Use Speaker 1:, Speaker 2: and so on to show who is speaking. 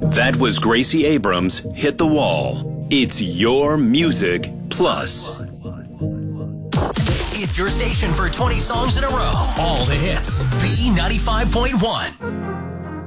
Speaker 1: That was Gracie Abrams' Hit the Wall. It's your music plus.
Speaker 2: It's your station for 20 songs in a row. All the hits. B95.1.